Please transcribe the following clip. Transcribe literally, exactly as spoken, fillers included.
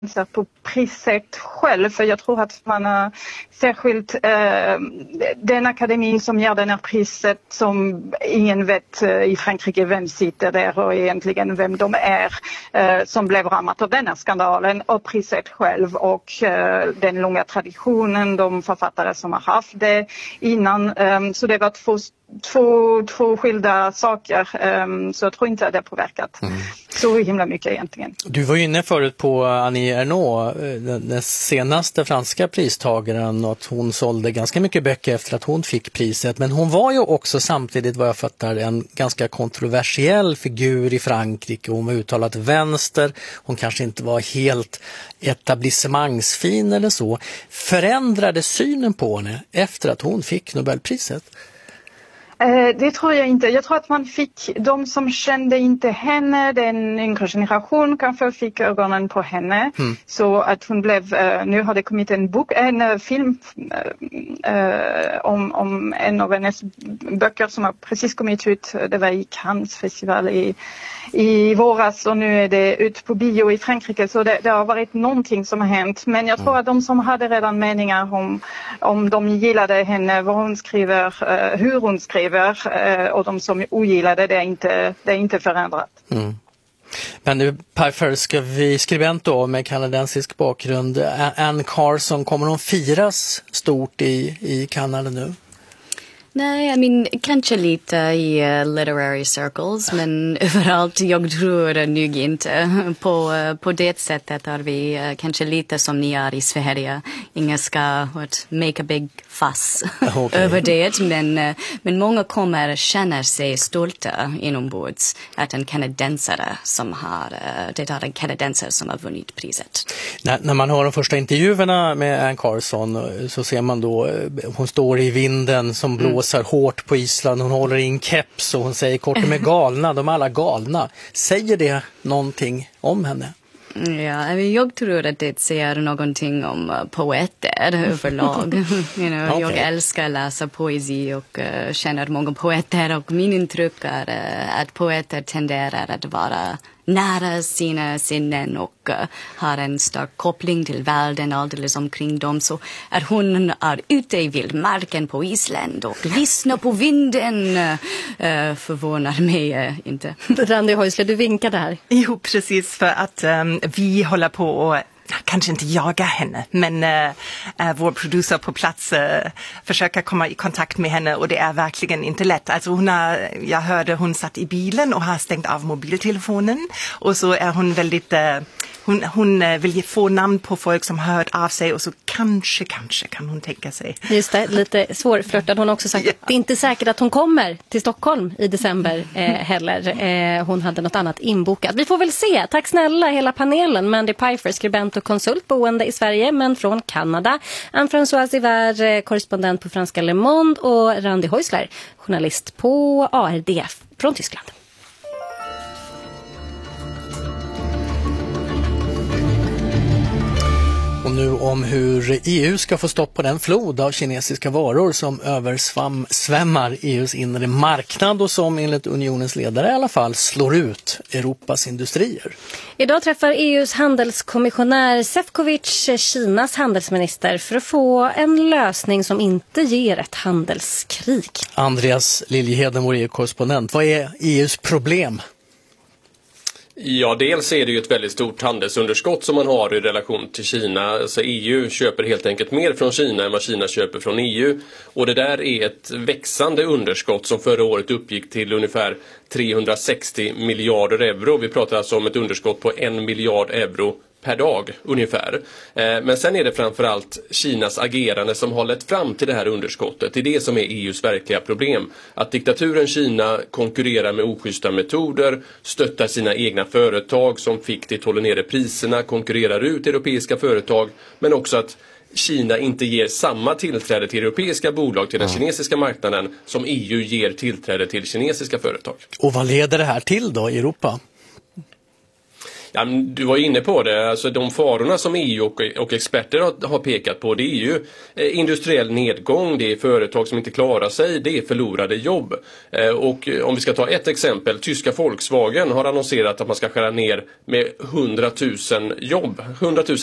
på priset själv, för jag tror att man har särskilt eh, den akademin som ger den här priset som ingen vet eh, i Frankrike vem sitter där och egentligen vem de är eh, som blev rammat av den här skandalen, och priset själv och eh, den långa traditionen, de författare som har haft det innan, eh, så det var två Två, två skilda saker, um, så jag tror inte att det har påverkat mm. så himla mycket egentligen. Du var ju inne förut på Annie Ernaux, den, den senaste franska pristagaren, och att hon sålde ganska mycket böcker efter att hon fick priset. Men hon var ju också samtidigt, vad jag fattar, en ganska kontroversiell figur i Frankrike. Hon var uttalat vänster, hon kanske inte var helt etablissemangsfin eller så. Förändrade synen på henne efter att hon fick Nobelpriset? Det tror jag inte. Jag tror att man fick, de som kände inte henne, den yngre generation kanske fick ögonen på henne. Mm. Så att hon blev, nu har det kommit en bok, en film äh, om, om en av hennes böcker som har precis kommit ut. Det var i Cannes festival i, i våras, och nu är det ut på bio i Frankrike. Så det, det har varit någonting som har hänt. Men jag tror mm. att de som hade redan meningar om, om de gillade henne, vad hon skriver, uh, hur hon skriver, och de som ogillade det är inte, det är inte förändrat. Mm. Men nu, Per, ska vi skribent då med kanadensisk bakgrund, Anne Carson, kommer hon firas stort i, i Kanada nu? Nej, I mean, kanske lite i uh, literary circles, men överallt jag tror nog inte. På, uh, på det sättet är vi uh, kanske lite som ni är i Sverige. Ingen ska what, make a big fuss okay. över det, men, uh, men många kommer känna sig stolta inombords att en kanadensare som har, uh, det är en kanadensare som har vunnit priset. När, när man hör de första intervjuerna med Anne Carson så ser man då, hon står i vinden som blåser mm. hårt på Island, hon håller i en keps och hon säger kort, de är galna, de är alla galna. Säger det någonting om henne? Ja, jag tror att det säger någonting om poeter överlag. you know, okay. Jag älskar att läsa poesi och uh, känner många poeter, och min intryck är uh, att poeter tenderar att vara nära sina sinnen och uh, har en stark koppling till världen alldeles omkring dem. Så att hon är ute i vildmarken på Island och lyssnar på vinden uh, förvånar mig uh, inte. Randi Häusler, du vinkade här. Jo, precis, för att um, vi håller på och kanske inte jaga henne, men äh, äh, vår producer på plats äh, försöker komma i kontakt med henne, och det är verkligen inte lätt. Alltså hon har, jag hörde hon satt i bilen och har stängt av mobiltelefonen, och så är hon väldigt, äh, hon, hon vill få namn på folk som har hört av sig, och så kanske, kanske kan hon tänka sig. Just det, lite svårflörtad. Hon har också sagt att det är inte säkert att hon kommer till Stockholm i december eh, heller. Eh, hon hade något annat inbokat. Vi får väl se. Tack snälla hela panelen. Mandy Pfeiffer, skribent och konsult, boende i Sverige men från Kanada. Anne-Françoise Hiver, korrespondent på franska Le Monde, och Randi Häusler, journalist på A R D F från Tyskland. Och nu om hur E U ska få stopp på den flod av kinesiska varor som översvämmar E U:s inre marknad och som enligt unionens ledare i alla fall slår ut Europas industrier. Idag träffar E U:s handelskommissionär Šefčovič Kinas handelsminister för att få en lösning som inte ger ett handelskrig. Andreas Liljeheden, vår E U-korrespondent. Vad är E U:s problem? Ja, dels är det ju ett väldigt stort handelsunderskott som man har i relation till Kina. Alltså E U köper helt enkelt mer från Kina än vad Kina köper från E U. Och det där är ett växande underskott som förra året uppgick till ungefär trehundrasextio miljarder euro. Vi pratar alltså om ett underskott på en miljard euro per dag ungefär. Men sen är det framförallt Kinas agerande som har lett fram till det här underskottet. Det är det som är E U:s verkliga problem. Att diktaturen Kina konkurrerar med oschyssta metoder, stöttar sina egna företag som fiktivt håller nere priserna, konkurrerar ut europeiska företag, men också att Kina inte ger samma tillträde till europeiska bolag till den mm. kinesiska marknaden som E U ger tillträde till kinesiska företag. Och vad leder det här till då i Europa? Ja, du var inne på det, alltså de farorna som E U och, och experter har, har pekat på, det är ju eh, industriell nedgång, det är företag som inte klarar sig, det är förlorade jobb. Eh, och om vi ska ta ett exempel, tyska Volkswagen har annonserat att man ska skära ner med hundratusen jobb, hundratusen